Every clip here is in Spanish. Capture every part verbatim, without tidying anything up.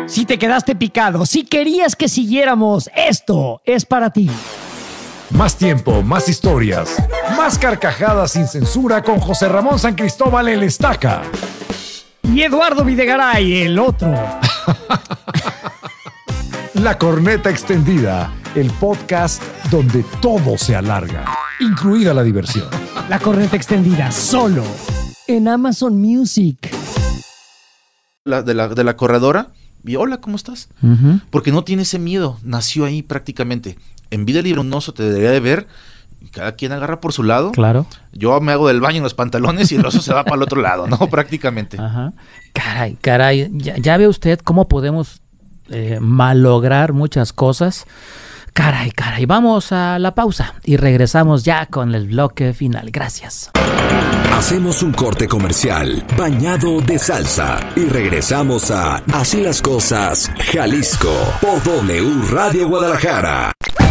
Si te quedaste picado, si querías que siguiéramos, esto es para ti. Más tiempo, más historias, más carcajadas sin censura con José Ramón San Cristóbal el Estaca. Y Eduardo Videgaray, el otro. La Corneta Extendida, el podcast donde todo se alarga, incluida la diversión. La Corneta Extendida, solo en Amazon Music. La, de, la, de la corredora, y hola, ¿cómo estás? Uh-huh. Porque no tiene ese miedo, nació ahí prácticamente. En vida libre un oso te debería de ver, y cada quien agarra por su lado. Claro. Yo me hago del baño en los pantalones y el oso se va para el otro lado, ¿no? Prácticamente. Ajá. Caray, caray, ya, ya ve usted cómo podemos eh, malograr muchas cosas. Caray, caray, vamos a la pausa y regresamos ya con el bloque final. Gracias. Hacemos un corte comercial bañado de salsa y regresamos a Así las Cosas, Jalisco, por W Radio Guadalajara.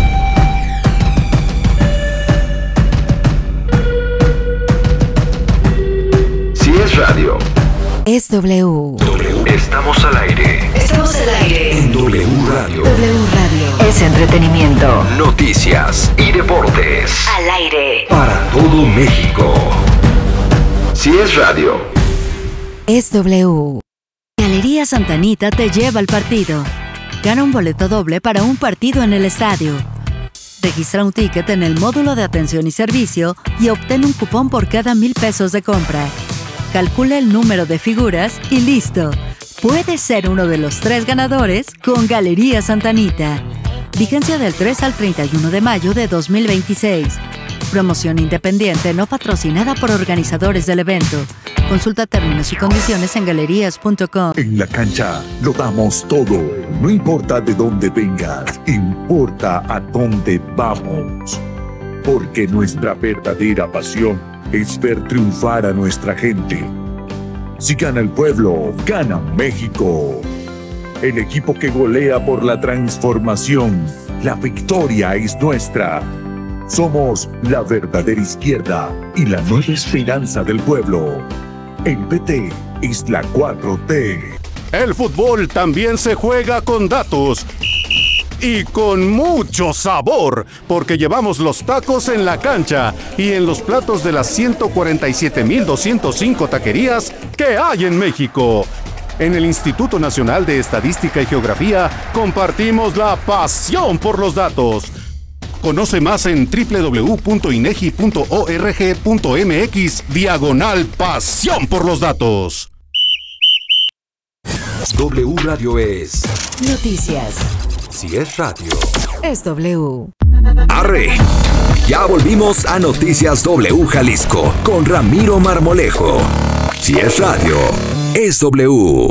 Si es radio, es W. W. Estamos al aire. Estamos al aire. En W Radio. W Radio. Es entretenimiento. Noticias y deportes. Al aire. Para todo México. Si es radio, es W. Galería Santa Anita te lleva al partido. Gana un boleto doble para un partido en el estadio. Registra un ticket en el módulo de atención y servicio y obtén un cupón por cada mil pesos de compra. Calcula el número de figuras y listo. Puedes ser uno de los tres ganadores con Galería Santa Anita. Vigencia del tres al treinta y uno de mayo de dos mil veintiséis. Promoción independiente no patrocinada por organizadores del evento. Consulta términos y condiciones en galerías punto com. En la cancha lo damos todo. No importa de dónde vengas, importa a dónde vamos. Porque nuestra verdadera pasión es ver triunfar a nuestra gente. Si gana el pueblo, gana México. El equipo que golea por la transformación. La victoria es nuestra. Somos la verdadera izquierda y la nueva esperanza del pueblo. El P T es la cuatro T. El fútbol también se juega con datos y con mucho sabor, porque llevamos los tacos en la cancha y en los platos de las ciento cuarenta y siete mil doscientas cinco taquerías que hay en México. En el Instituto Nacional de Estadística y Geografía compartimos la pasión por los datos. Conoce más en doble u doble u doble u punto inegi punto org punto mx diagonal pasión por los datos. W Radio es Noticias. Si es radio, es W. ¡Arre! Ya volvimos a Noticias W Jalisco con Ramiro Marmolejo. Si es radio, es W.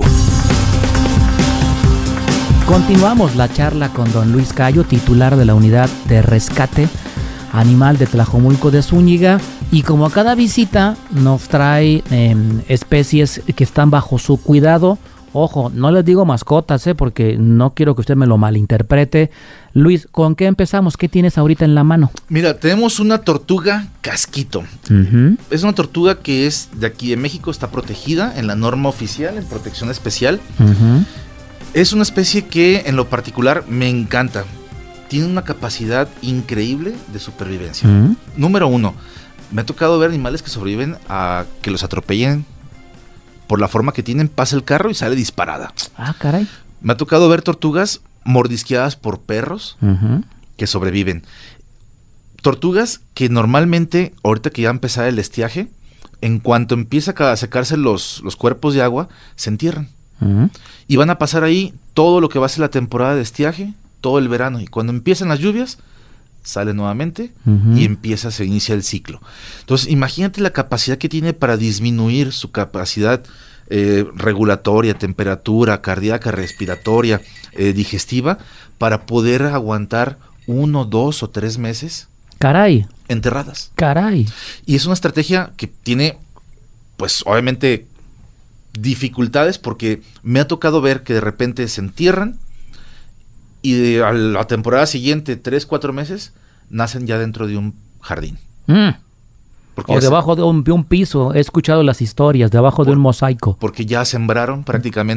Continuamos la charla con don Luis Cayo, titular de la Unidad de Rescate Animal de Tlajomulco de Zúñiga, y como a cada visita nos trae eh, especies que están bajo su cuidado. Ojo, no les digo mascotas, eh, porque no quiero que usted me lo malinterprete. Luis, ¿con qué empezamos? ¿Qué tienes ahorita en la mano? Mira, tenemos una tortuga casquito. Uh-huh. Es una tortuga que es de aquí de México, está protegida en la norma oficial, en protección especial. Uh-huh. Es una especie que en lo particular me encanta. Tiene una capacidad increíble de supervivencia. Uh-huh. Número uno, me ha tocado ver animales que sobreviven a que los atropellen por la forma que tienen, pasa el carro y sale disparada. Ah, caray. Me ha tocado ver tortugas mordisqueadas por perros Uh-huh. que sobreviven. Tortugas que normalmente, ahorita que ya empezar el estiaje, en cuanto empieza a secarse los, los cuerpos de agua, se entierran. Uh-huh. Y van a pasar ahí todo lo que va a ser la temporada de estiaje, todo el verano. Y cuando empiezan las lluvias, sale nuevamente uh-huh. y empieza, se inicia el ciclo. Entonces, imagínate la capacidad que tiene para disminuir su capacidad eh, regulatoria, temperatura, cardíaca, respiratoria, eh, digestiva, para poder aguantar uno, dos o tres meses. Caray. Enterradas. Caray. Y es una estrategia que tiene, pues, obviamente, dificultades, porque me ha tocado ver que de repente se entierran y de, a la temporada siguiente, tres, cuatro meses, nacen ya dentro de un jardín. Mm. Porque o ya debajo se, de un, de un piso. He escuchado las historias, debajo por, de un mosaico. Porque ya sembraron prácticamente